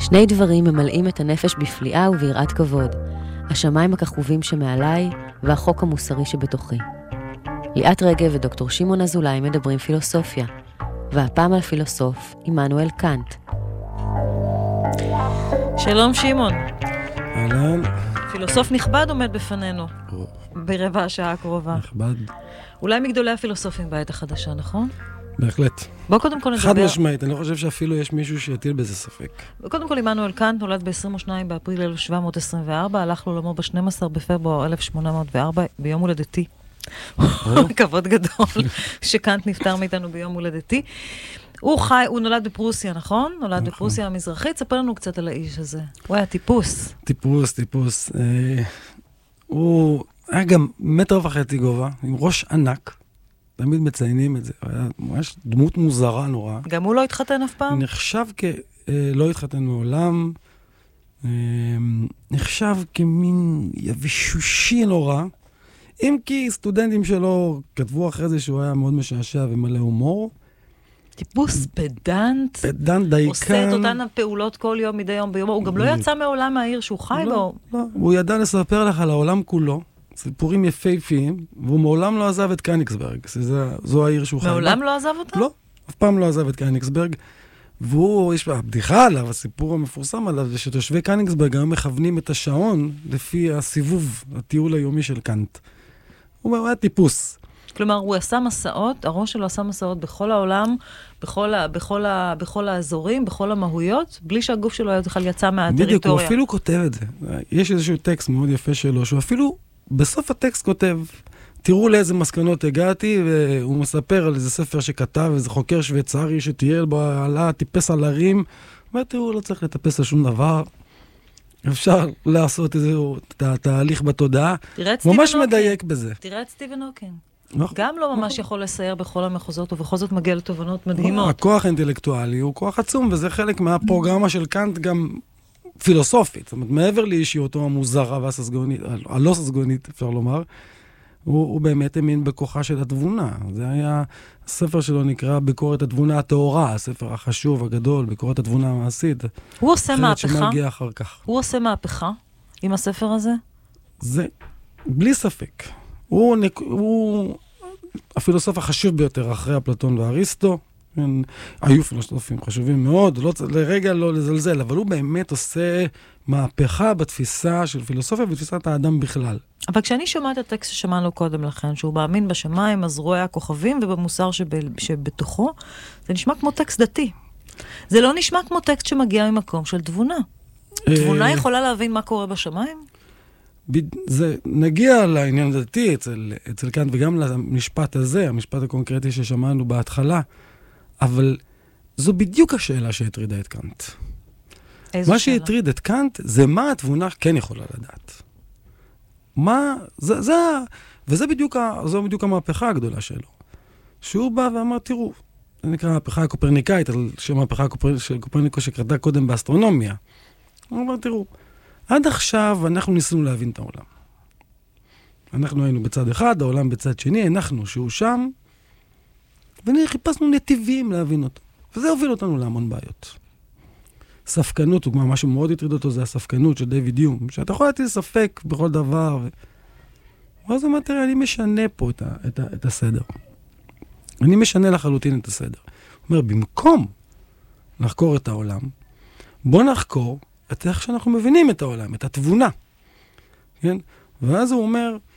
שני דברים ממלאים את הנפש בפליאה וביראת כבוד, השמיים הכחובים שמעליי והחוק המוסרי שבתוכי. ליאת רגב ודוקטור שמעון אזולאי מדברים פילוסופיה, והפעם על פילוסוף עמנואל קאנט. שלום שמעון. אהלן. פילוסוף נכבד עומד בפנינו ברבע השעה הקרובה. נכבד. אולי מגדולי הפילוסופים בעת החדשה, נכון? בהחלט. בוא קודם כל נדבר. חד משמעית, אני לא חושב שאפילו יש מישהו שיטיל בזה ספק. קודם כל, עמנואל קאנט נולד ב-22 באפריל 1724, הלך לעולמו ב-12 בפברואר 1804, ביום הולדתי. כבוד גדול שקאנט נפטר מאיתנו ביום הולדתי. הוא נולד בפרוסיה, נכון? נולד בפרוסיה המזרחית. ספר לנו קצת על האיש הזה. הוא היה טיפוס. טיפוס. הוא היה גם 1.5 מטר גובה, עם ראש ענק. תמיד מציינים את זה. היה ממש דמות מוזרה נורא. גם הוא לא התחתן אף פעם? נחשב לא התחתן מעולם. נחשב כמין יבשושי נורא. אם כי סטודנטים שלו כתבו אחרי זה שהוא היה מאוד משעשע ומלא הומור. טיפוס פדנט, דייקן. עושה את אותן הפעולות כל יום, מדי יום ביום. הוא גם לא יצא מעולם מהעיר שהוא חי בו. לא, הוא ידע לספר לך על העולם כולו. סיפורים יפהפיים, והוא מעולם לא עזב את קניגסברג. זו העיר שהוא חי. מעולם לא עזב אותה? לא, אף פעם לא עזב את קניגסברג. והוא, יש הבדיחה עליו, הסיפור המפורסם עליו, זה שתושבי קניגסברג היום מכוונים את השעון לפי הסיבוב, הטיול היומי של קאנט. הוא היה טיפוס. כלומר, הוא עשה מסעות, הראש שלו עשה מסעות בכל העולם, בכל האזורים, בכל המהויות, בלי שהגוף שלו יצא מהטריטוריה. בדיוק, הוא אפילו כותב את זה. יש איזשהו טקסט מאוד יפה שלו, שהוא אפילו בסוף הטקסט כותב, תראו לאיזה מסקנות הגעתי, והוא מספר על איזה ספר שכתב, איזה חוקר שוויצרי שטייל בו, עלה, טיפס על הרים, ותראו, לא צריך לטפס על שום דבר, אפשר לעשות איזה תהליך בתודעה, ממש מדייק בזה. תראה את סטיבן הוקינג. גם לא ממש יכול לסייר בכל המחוזות, ובכל זאת מגיע לתובנות מדהימות. הכוח האינטלקטואלי הוא כוח עצום, וזה חלק מהפרוגרמה של קאנט גם פילוסופית. זאת אומרת, מעבר לאישיותו המוזרה והססגונית, הלא ססגונית, אפשר לומר, הוא באמת האמין בכוחה של התבונה. זה היה, הספר שלו נקרא ביקורת התבונה הטהורה, הספר החשוב, הגדול, ביקורת התבונה המעשית. הוא עושה מהפכה? שמגיע אחר כך. הוא עושה מהפכה עם הספר הזה? זה, בלי ספק. הוא הפילוסוף החשוב ביותר אחרי אפלטון ואריסטו. היו פילוסופים חשובים מאוד, לרגע לא לזלזל, אבל הוא באמת עושה מהפכה בתפיסה של פילוסופיה ובתפיסת האדם בכלל. אבל כשאני שומעת את הטקסט ששמענו קודם לכן, שהוא מאמין בשמיים, אז רואה הכוכבים ובמוסר שבתוכו, זה נשמע כמו טקסט דתי. זה לא נשמע כמו טקסט שמגיע ממקום של תבונה. תבונה יכולה להבין מה קורה בשמיים? זה נגיע לעניין הדתי אצל קאנט וגם למשפט הזה, המשפט הקונקרטי ששמענו בהתחלה, אבל זו בדיוק השאלה שהטרידה את קאנט. מה שהטריד את קאנט זה מה התבונה כן יכולה לדעת. וזה בדיוק המהפכה הגדולה שלו. שהוא בא ואמר, תראו, זה נקרא המהפכה הקופרניקאית, על שם המהפכה של קופרניקוס שקרתה קודם באסטרונומיה. הוא אומר, תראו, עד עכשיו אנחנו ניסינו להבין את העולם. אנחנו היינו בצד אחד, העולם בצד שני, אנחנו שהוא שם, וחיפשנו נתיבים להבין אותו. וזה הוביל אותנו להמון בעיות. ספקנות, הוא כמו משהו מאוד הטריד אותו, זה הספקנות של דיוויד יום, שאתה יכול להטיל ספק בכל דבר. ואז הוא אומר, תראה, אני משנה פה את הסדר. אני משנה לחלוטין את הסדר. הוא אומר, במקום לחקור את העולם, בוא נחקור את איך שאנחנו מבינים את העולם, את התבונה. כן? ואז הוא אומר,